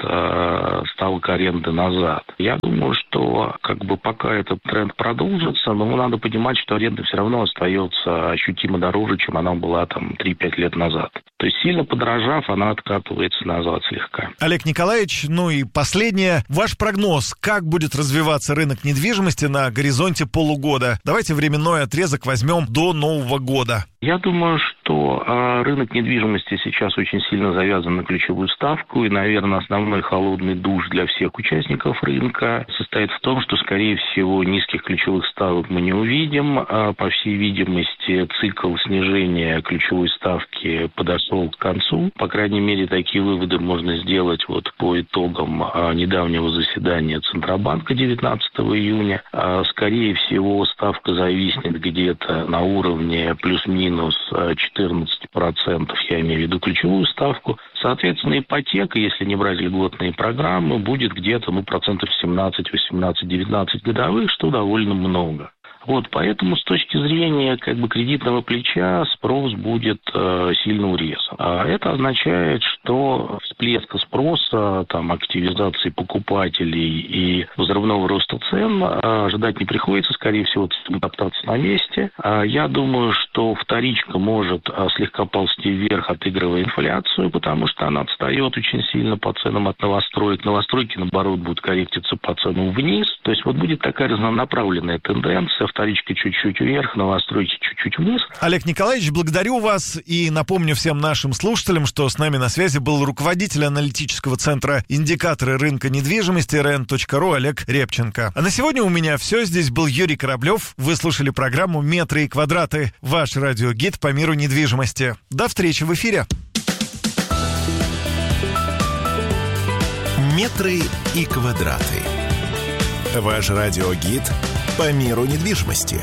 ставок аренды назад. Я думаю, что пока этот тренд продолжится, но надо понимать, что аренда все равно остается ощутимо дороже, чем она была 3-5 лет назад. То есть сильно подорожав, она откатывается назад слегка. Олег Николаевич, и последнее. Ваш прогноз, как будет развиваться рынок недвижимости на горизонте полугода? Давайте временной отрезок возьмем до Нового года. Я думаю, что рынок недвижимости сейчас очень сильно завязан на ключевую ставку, и, наверное, основной холодный душ для всех участников рынка состоит в том, что, скорее всего, низких ключевых ставок мы не увидим. По всей видимости, цикл снижения ключевой ставки подошел к концу. По крайней мере, такие выводы можно сделать по итогам недавнего заседания Центробанка 19 июня. Скорее всего, ставка зависнет где-то на уровне плюс-минус 14%, я имею в виду ключевую ставку. Соответственно, ипотека, если не брать льготные программы, будет где-то 17, 18, 19 годовых, что довольно много. Поэтому с точки зрения кредитного плеча спрос будет сильно урезан. Это означает, что всплеска спроса, активизации покупателей и взрывного роста цен ожидать не приходится, скорее всего, топтаться на месте. Я думаю, что вторичка может слегка ползти вверх, отыгрывая инфляцию, потому что она отстает очень сильно по ценам от новостроек. Новостройки, наоборот, будут корректиться по ценам вниз. То есть будет такая разнонаправленная тенденция. Вторичка чуть-чуть вверх, новостройки чуть-чуть вниз. Олег Николаевич, благодарю вас и напомню всем нашим слушателям, что с нами на связи был руководитель аналитического центра «Индикаторы рынка недвижимости» rn.ru Олег Репченко. А на сегодня у меня все. Здесь был Юрий Кораблев. Вы слушали программу «Метры и квадраты». Ваш радиогид по миру недвижимости. До встречи в эфире. «Метры и квадраты». Ваш радиогид по миру недвижимости.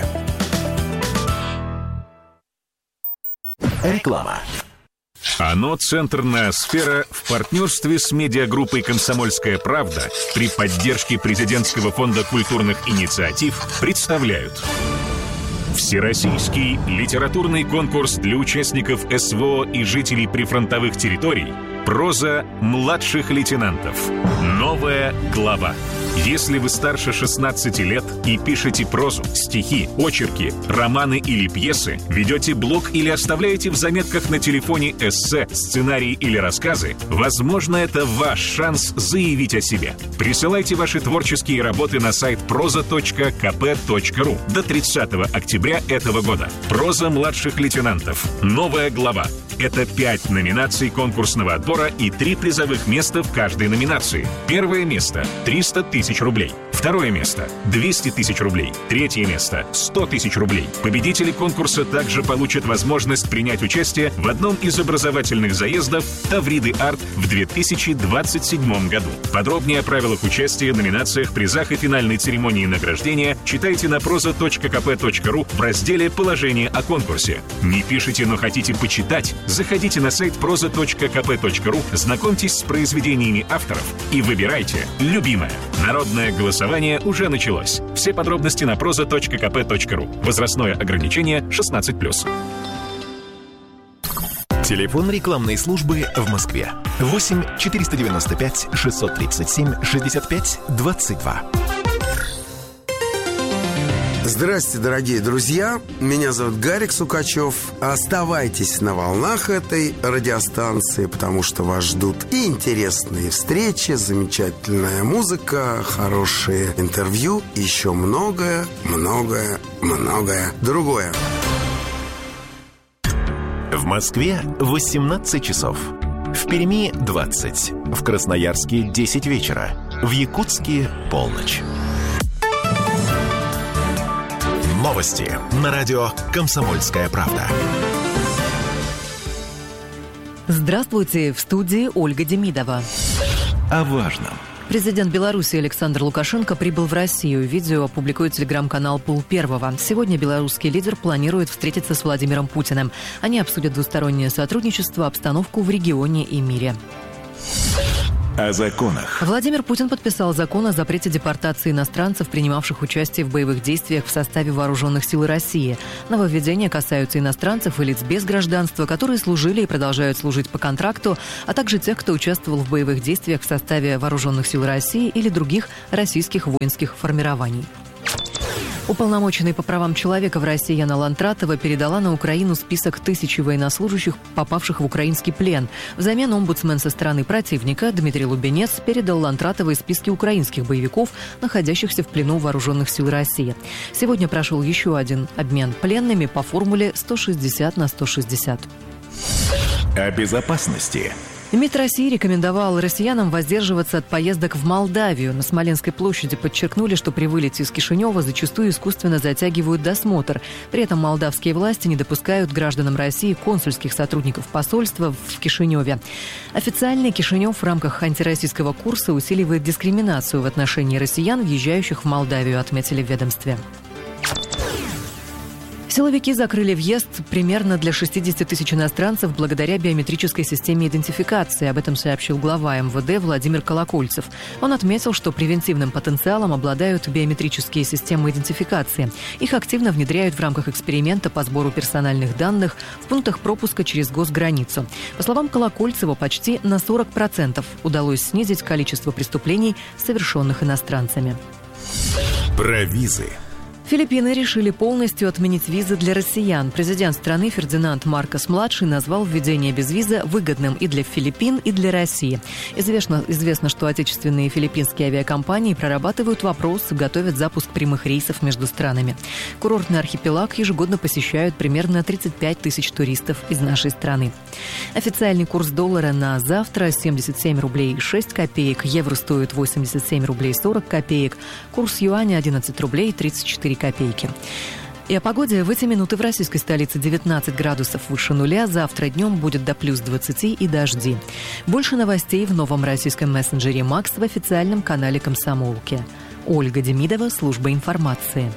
Реклама. ОНО «Центр Ноосфера» в партнерстве с медиагруппой «Комсомольская правда» при поддержке Президентского фонда культурных инициатив представляют Всероссийский литературный конкурс для участников СВО и жителей прифронтовых территорий «Проза младших лейтенантов. Новая глава». Если вы старше 16 лет и пишете прозу, стихи, очерки, романы или пьесы, ведете блог или оставляете в заметках на телефоне эссе, сценарии или рассказы, возможно, это ваш шанс заявить о себе. Присылайте ваши творческие работы на сайт proza.kp.ru до 30 октября этого года. «Проза младших лейтенантов. Новая глава». Это 5 номинаций конкурсного отбора и 3 призовых места в каждой номинации. Первое место – 300 000 тысяч рублей. Второе место – 200 тысяч рублей. Третье место – 100 тысяч рублей. Победители конкурса также получат возможность принять участие в одном из образовательных заездов «Тавриды Арт» в 2027 году. Подробнее о правилах участия, номинациях, призах и финальной церемонии награждения читайте на proza.kp.ru в разделе «Положение о конкурсе». Не пишите, но хотите почитать? Заходите на сайт proza.kp.ru, знакомьтесь с произведениями авторов и выбирайте любимое. Народное голосование уже началось. Все подробности на proza.kp.ru. Возрастное ограничение 16+. Телефон рекламной службы в Москве. 8 495 637 65 22. Здравствуйте, дорогие друзья. Меня зовут Гарик Сукачев. Оставайтесь на волнах этой радиостанции, потому что вас ждут и интересные встречи, замечательная музыка, хорошие интервью, и еще многое другое. В Москве 18 часов. В Перми 20. В Красноярске 10 вечера. В Якутске полночь. Новости на радио «Комсомольская правда». Здравствуйте, в студии Ольга Демидова. О важном. Президент Беларуси Александр Лукашенко прибыл в Россию. Видео опубликует телеграм-канал «Пол-Первого». Сегодня белорусский лидер планирует встретиться с Владимиром Путиным. Они обсудят двустороннее сотрудничество, обстановку в регионе и мире. О законах. Владимир Путин подписал закон о запрете депортации иностранцев, принимавших участие в боевых действиях в составе вооруженных сил России. Нововведения касаются иностранцев и лиц без гражданства, которые служили и продолжают служить по контракту, а также тех, кто участвовал в боевых действиях в составе вооруженных сил России или других российских воинских формирований. Уполномоченный по правам человека в России Яна Лантратова передала на Украину список 1000 военнослужащих, попавших в украинский плен. Взамен омбудсмен со стороны противника Дмитрий Лубенец передал Лантратовой списки украинских боевиков, находящихся в плену вооруженных сил России. Сегодня прошел еще один обмен пленными по формуле 160/160. О безопасности. МИД России рекомендовал россиянам воздерживаться от поездок в Молдавию. На Смоленской площади подчеркнули, что при вылете из Кишинева зачастую искусственно затягивают досмотр. При этом молдавские власти не допускают гражданам России консульских сотрудников посольства в Кишиневе. Официальный Кишинев в рамках антироссийского курса усиливает дискриминацию в отношении россиян, въезжающих в Молдавию, отметили в ведомстве. Силовики закрыли въезд примерно для 60 тысяч иностранцев благодаря биометрической системе идентификации. Об этом сообщил глава МВД Владимир Колокольцев. Он отметил, что превентивным потенциалом обладают биометрические системы идентификации. Их активно внедряют в рамках эксперимента по сбору персональных данных в пунктах пропуска через госграницу. По словам Колокольцева, почти на 40% удалось снизить количество преступлений, совершенных иностранцами. Про визы. Филиппины решили полностью отменить визы для россиян. Президент страны Фердинанд Маркос-младший назвал введение безвиза выгодным и для Филиппин, и для России. Известно, что отечественные и филиппинские авиакомпании прорабатывают вопрос и готовят запуск прямых рейсов между странами. Курортный архипелаг ежегодно посещают примерно 35 тысяч туристов из нашей страны. Официальный курс доллара на завтра 77 рублей 6 копеек, евро стоит 87 рублей 40 копеек, курс юаня 11 рублей 34 копейки. И о погоде. В эти минуты в российской столице 19 градусов выше нуля. Завтра днем будет до плюс 20 и дожди. Больше новостей в новом российском мессенджере «Макс» в официальном канале «Комсомолки». Ольга Демидова, служба информации.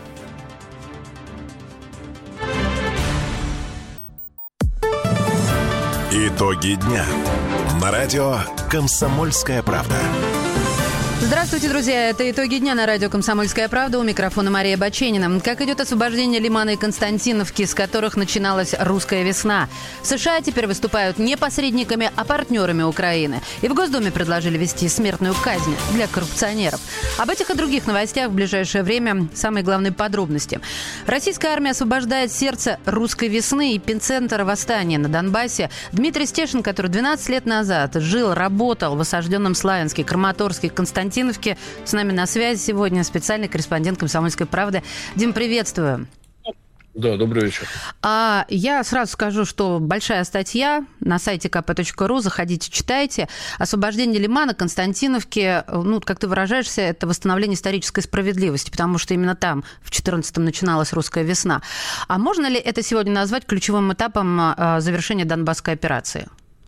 Итоги дня. На радио «Комсомольская правда». Здравствуйте, друзья. Это «Итоги дня» на радио «Комсомольская правда». У микрофона Мария Баченина. Как идет освобождение Лимана и Константиновки, с которых начиналась русская весна? США теперь выступают не посредниками, а партнерами Украины. И в Госдуме предложили ввести смертную казнь для коррупционеров. Об этих и других новостях в ближайшее время самые главные подробности. Российская армия освобождает сердце русской весны. Эпицентр восстания на Донбассе. Дмитрий Стешин, который 12 лет назад жил, работал в осажденном Славянске, Краматорске, Константиновке, с нами на связи сегодня специальный корреспондент «Комсомольской правды». Дим, приветствую. Да, добрый вечер. Я сразу скажу, что большая статья на сайте kp.ru, заходите, читайте. Освобождение Лимана, Константиновки, как ты выражаешься, это восстановление исторической справедливости, потому что именно там в 14-м начиналась русская весна. А можно ли это сегодня назвать ключевым этапом завершения Донбасской операции?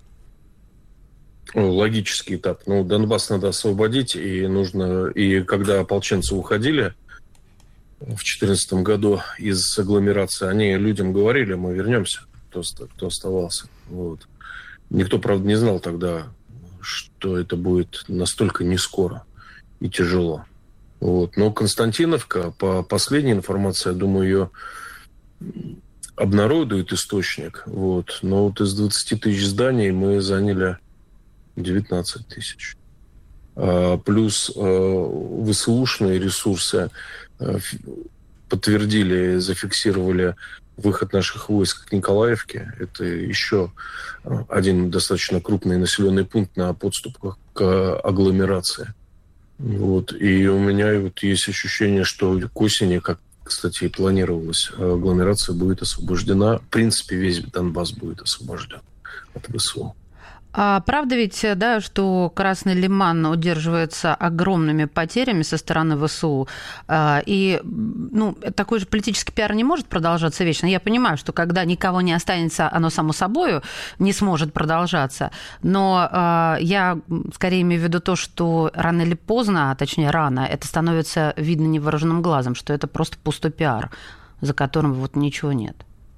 Логический этап. Донбасс надо освободить, и когда ополченцы уходили в 2014 году из агломерации, они людям говорили, мы вернемся, кто оставался. Вот. Никто, правда, не знал тогда, что это будет настолько не скоро и тяжело. Вот. Но Константиновка, по последней информации, я думаю, ее обнародует источник. Вот. Но из 20 тысяч зданий мы заняли 19 тысяч. Плюс ВСУшные ресурсы подтвердили, зафиксировали выход наших войск к Николаевке. Это еще один достаточно крупный населенный пункт на подступах к агломерации. Вот. И у меня есть ощущение, что к осени, как, кстати, и планировалось, агломерация будет освобождена. В принципе, весь Донбасс будет освобожден от ВСУ. А правда ведь, да, что Красный Лиман удерживается огромными потерями со стороны ВСУ, и такой же политический пиар не может продолжаться вечно. Я понимаю, что когда никого не останется, оно само собой не сможет продолжаться, но я скорее имею в виду то, что рано или поздно, а точнее рано, это становится видно невооруженным глазом, что это просто пустой пиар, за которым ничего нет.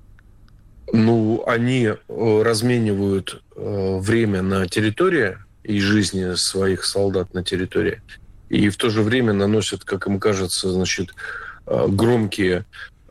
Они разменивают время на территории и жизни своих солдат на территории, и в то же время наносят, как им кажется, громкие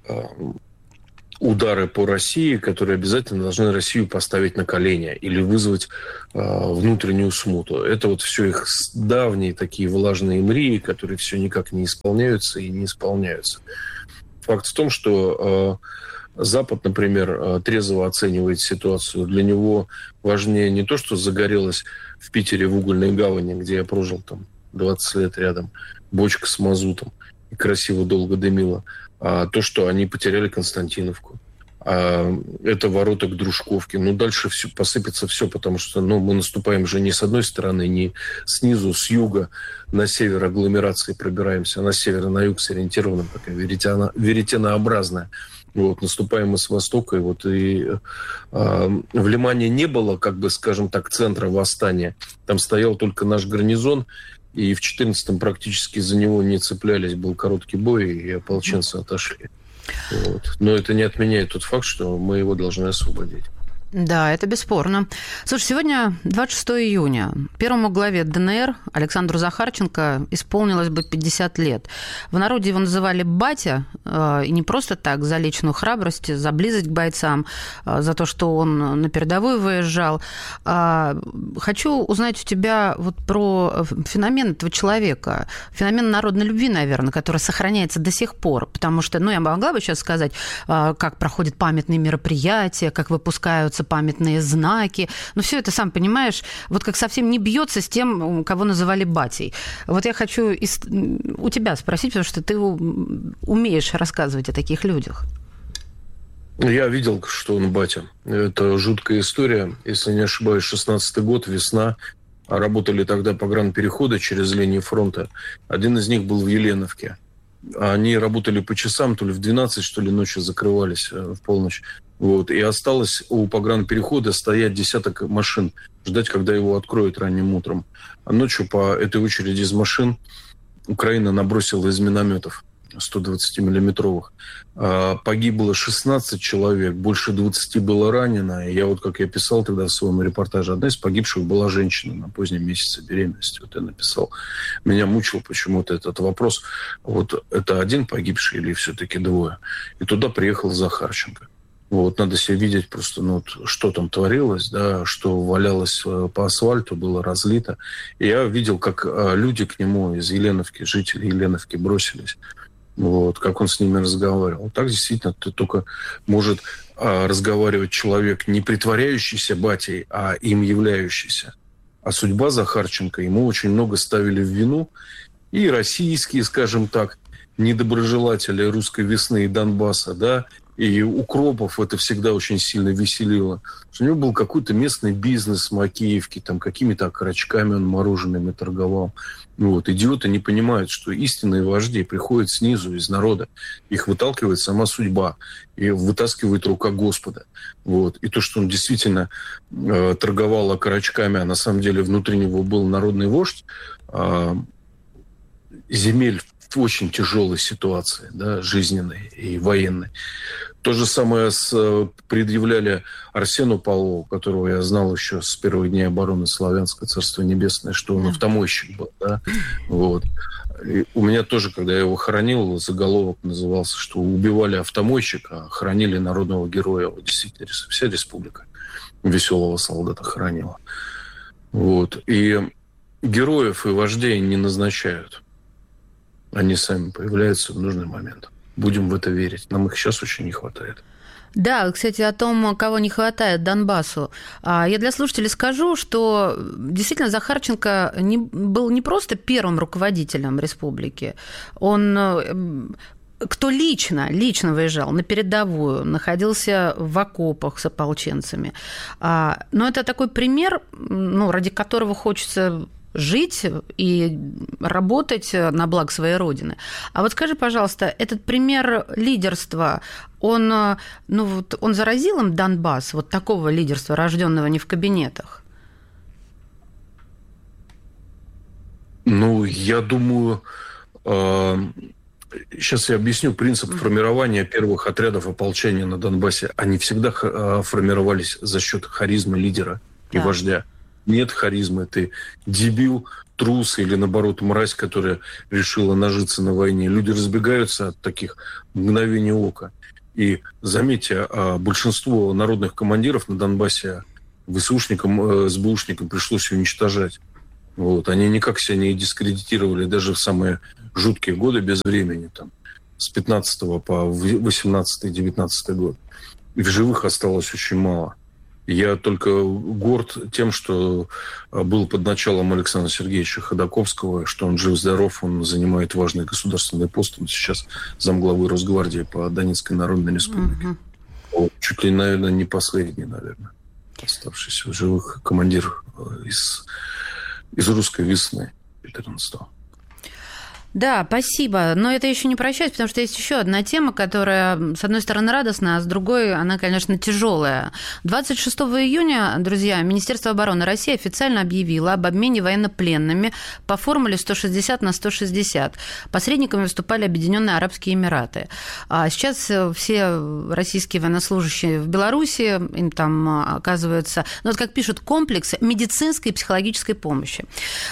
удары по России, которые обязательно должны Россию поставить на колени или вызвать внутреннюю смуту. Это все их давние такие влажные мрии, которые все никак не исполняются и не исполняются. Факт в том, что Запад, например, трезво оценивает ситуацию. Для него важнее не то, что загорелось в Питере в угольной гавани, где я прожил 20 лет рядом, бочка с мазутом и красиво долго дымила, а то, что они потеряли Константиновку. Это ворота к Дружковке. Дальше посыпется все, потому что мы наступаем же не с одной стороны, не снизу, с юга на север агломерации пробираемся, а на север, на юг сориентирована, такая веретенообразная. Наступаем мы с востока, и в Лимане не было, скажем так, центра восстания. Там стоял только наш гарнизон, и в 14-м практически за него не цеплялись, был короткий бой, и ополченцы отошли. Но это не отменяет тот факт, что мы его должны освободить. Да, это бесспорно. Слушай, сегодня 26 июня. Первому главе ДНР Александру Захарченко исполнилось бы 50 лет. В народе его называли «батя», и не просто так, за личную храбрость, за близость к бойцам, за то, что он на передовую выезжал. Хочу узнать у тебя про феномен этого человека, феномен народной любви, наверное, который сохраняется до сих пор, потому что, я могла бы сейчас сказать, как проходят памятные мероприятия, как выпускаются памятные знаки. Но все это, сам понимаешь, как совсем не бьется с тем, кого называли батей. Я хочу у тебя спросить, потому что ты умеешь рассказывать о таких людях. Я видел, что он батя. Это жуткая история. Если не ошибаюсь, 16-й год, весна. Работали тогда погранпереходы через линию фронта. Один из них был в Еленовке. Они работали по часам, то ли в 12, что ли, ночью закрывались в полночь. И осталось у погранперехода стоять десяток машин, ждать, когда его откроют ранним утром. А ночью по этой очереди из машин Украина набросила из минометов 120-миллиметровых. Погибло 16 человек, больше 20 было ранено. И как я писал тогда в своем репортаже, одна из погибших была женщина на позднем месяце беременности. Я написал. Меня мучил почему-то этот вопрос. Это один погибший или все-таки двое? И туда приехал Захарченко. Надо себе видеть просто, что там творилось, да, что валялось по асфальту, было разлито. И я видел, как люди к нему из Еленовки, жители Еленовки бросились. Как он с ними разговаривал. Так действительно только может разговаривать человек, не притворяющийся батей, а им являющийся. А судьба Захарченко, ему очень много ставили в вину. И российские, скажем так, недоброжелатели русской весны и Донбасса, да, и Укропов это всегда очень сильно веселило. У него был какой-то местный бизнес в Макеевке, там какими-то окорочками он морожеными торговал. Вот. Идиоты не понимают, что истинные вожди приходят снизу, из народа. Их выталкивает сама судьба и вытаскивает рука Господа. Вот. И то, что он действительно торговал окорочками, а на самом деле внутри него был народный вождь, земель в очень тяжелой ситуации, да, жизненной и военной. То же самое предъявляли Арсену Павлову, которого я знал еще с первых дней обороны Славянска, Царство Небесное, что он автомойщик был. Да? Вот. И у меня тоже, когда я его хоронил, заголовок назывался, что убивали автомойщика, а хоронили народного героя. Вот, действительно, вся республика веселого солдата хоронила. Вот. И героев и вождей не назначают. Они сами появляются в нужный момент. Будем в это верить. Нам их сейчас очень не хватает. Да, кстати, о том, кого не хватает Донбассу. Я для слушателей скажу, что действительно Захарченко был не просто первым руководителем республики. Он... Кто лично выезжал на передовую, находился в окопах с ополченцами. Но это такой пример, ради которого хочется жить и работать на благо своей родины. А вот скажи, пожалуйста, этот пример лидерства, он заразил им Донбасс, вот такого лидерства, рожденного не в кабинетах? Я думаю... Сейчас я объясню принцип формирования первых отрядов ополчения на Донбассе. Они всегда формировались за счет харизмы лидера и вождя. Нет харизмы, ты дебил, трус или, наоборот, мразь, которая решила нажиться на войне. Люди разбегаются от таких мгновений ока. И заметьте, большинство народных командиров на Донбассе ВСУшникам, СБУшникам пришлось уничтожать. Вот. Они никак себя не дискредитировали даже в самые жуткие годы без времени, там, с 15 по 18-19 год. И в живых осталось очень мало. Я только горд тем, что был под началом Александра Сергеевича Ходаковского, что он жив-здоров, он занимает важный государственный пост. Он сейчас замглавы Росгвардии по Донецкой Народной Республике. Чуть ли, наверное, не последний, оставшийся в живых командир из русской весны 14-го. Да, спасибо. Но это еще не прощаюсь, потому что есть еще одна тема, которая, с одной стороны, радостная, а с другой, она, конечно, тяжелая. 26 июня, друзья, Министерство обороны России официально объявило об обмене военнопленными по формуле 160 на 160. Посредниками выступали Объединенные Арабские Эмираты. А сейчас все российские военнослужащие в Беларуси, им там оказывается, как пишут, комплекс медицинской и психологической помощи.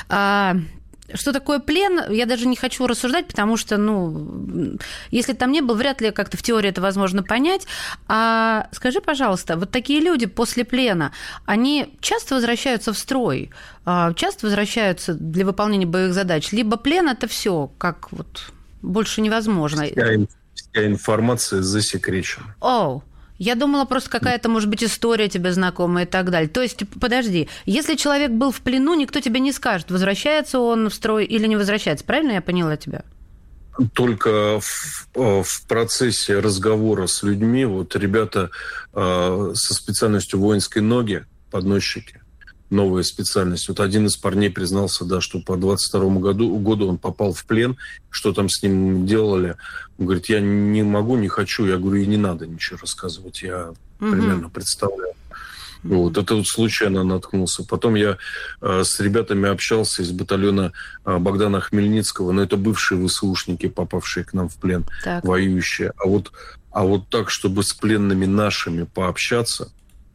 Что такое плен, я даже не хочу рассуждать, потому что, если там не был, вряд ли как-то в теории это возможно понять. А скажи, пожалуйста, вот такие люди после плена, они часто возвращаются в строй, часто возвращаются для выполнения боевых задач, либо плен – это все, как больше невозможно? Вся информация засекречена. Я думала, просто какая-то, может быть, история тебе знакомая и так далее. То есть, подожди, если человек был в плену, никто тебе не скажет, возвращается он в строй или не возвращается. Правильно я поняла тебя? Только в процессе разговора с людьми, ребята со специальностью воинской ноги, подносчики, новая специальность. Один из парней признался, что по 22 году он попал в плен, что там с ним делали. Он говорит, я не могу, не хочу. Я говорю, и не надо ничего рассказывать, я примерно представляю. Это случайно наткнулся. Потом я с ребятами общался из батальона Богдана Хмельницкого, но это бывшие ВСУшники, попавшие к нам в плен, воюющие. А вот так, чтобы с пленными нашими пообщаться,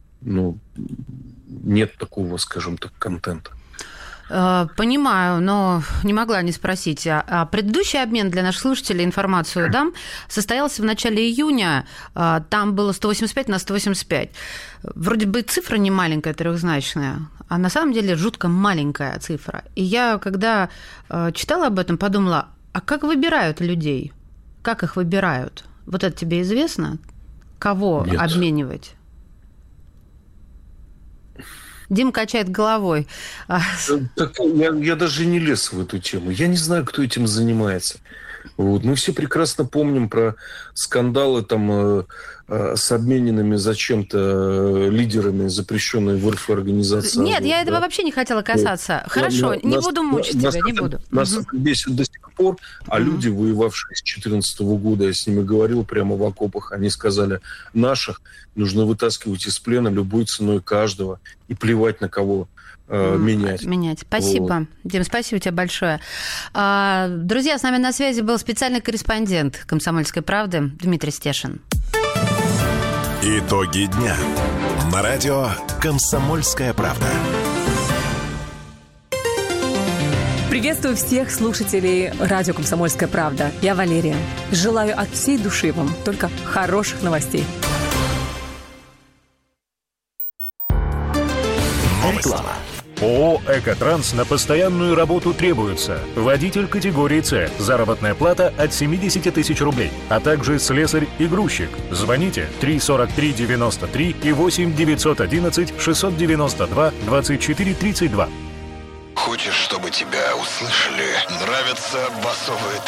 нет такого, скажем так, контента. Понимаю, но не могла не спросить. А предыдущий обмен, для наших слушателей информацию дам, состоялся в начале июня. Там было 185 на 185. Вроде бы цифра не маленькая, трехзначная, а на самом деле жутко маленькая цифра. И я, когда читала об этом, подумала, а как выбирают людей? Как их выбирают? Вот это тебе известно? Кого обменивать? Дим качает головой. Я даже не лез в эту тему. Я не знаю, кто этим занимается. Вот. Мы все прекрасно помним про скандалы там с обмененными зачем-то лидерами запрещенной в РФ организации. Нет, я этого вообще не хотела касаться. Хорошо, не буду мучить тебя, не буду. Нас это бесит до сих пор, а люди, воевавшие с 2014 года, я с ними говорил прямо в окопах, они сказали, наших нужно вытаскивать из плена любой ценой каждого и плевать на кого. Менять. Спасибо. Вот. Дим, спасибо тебе большое. Друзья, с нами на связи был специальный корреспондент «Комсомольской правды» Дмитрий Стешин. Итоги дня. На радио «Комсомольская правда». Приветствую всех слушателей радио «Комсомольская правда». Я Валерия. Желаю от всей души вам только хороших новостей. Реклама. ООО «Экотранс» на постоянную работу требуется. Водитель категории «С». Заработная плата от 70 тысяч рублей. А также слесарь и грузчик. Звоните 343-93 и 8-911-692-24-32. Хочешь, чтобы тебя услышали? Нравятся басовые